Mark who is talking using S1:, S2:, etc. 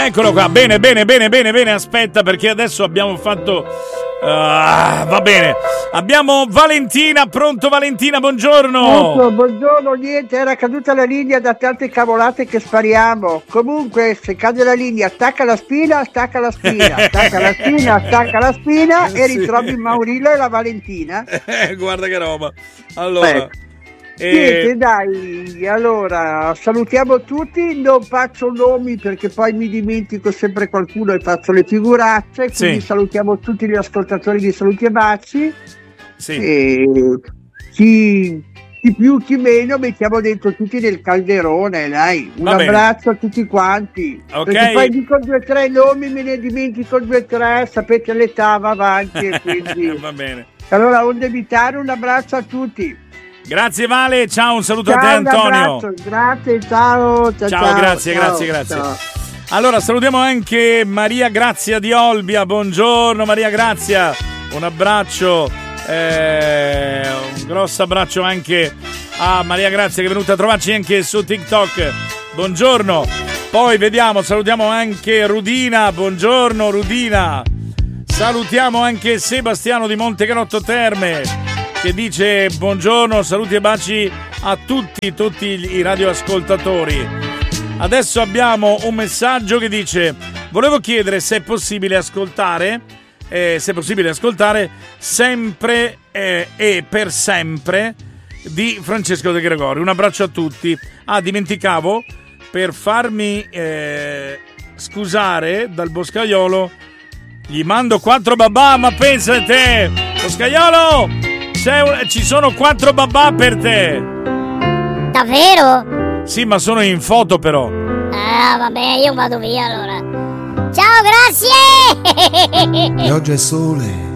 S1: Eccolo qua, bene, aspetta perché adesso abbiamo fatto... va bene, abbiamo Valentina, pronto Valentina, buongiorno.
S2: Buongiorno, niente, era caduta la linea da tante cavolate che spariamo. Comunque, se cade la linea, stacca la spina, stacca la spina e ritrovi Maurillo e la Valentina.
S1: Guarda che roba. Allora...
S2: Niente, dai, allora salutiamo tutti, non faccio nomi perché poi mi dimentico sempre qualcuno e faccio le figuracce, quindi salutiamo tutti gli ascoltatori di Saluti e Baci. E chi più chi meno mettiamo dentro tutti nel calderone, dai, un abbraccio a tutti quanti, perché poi dico 2 o 3 nomi, me ne dimentico 2 o 3, sapete l'età va avanti e quindi
S1: va bene.
S2: Allora onde evitare, un abbraccio a tutti.
S1: Grazie Vale, ciao, un saluto a te Antonio.
S2: Grazie, ciao.
S1: Grazie. Ciao. Allora salutiamo anche Maria Grazia di Olbia, buongiorno Maria Grazia, un abbraccio, un grosso abbraccio anche a Maria Grazia che è venuta a trovarci anche su TikTok, buongiorno. Poi salutiamo anche Rudina, buongiorno Rudina. Salutiamo anche Sebastiano di Montegrotto Terme che dice buongiorno, saluti e baci a tutti i radioascoltatori. Adesso abbiamo un messaggio che dice: volevo chiedere se è possibile ascoltare Sempre e per sempre di Francesco De Gregori. Un abbraccio a tutti. Dimenticavo, per farmi scusare dal boscaiolo gli mando 4 babà, ma pensa a te boscaiolo, ci sono 4 babà per te.
S3: Davvero?
S1: Sì, ma sono in foto però.
S3: Vabbè, io vado via allora. Ciao, grazie.
S4: Pioggia e sole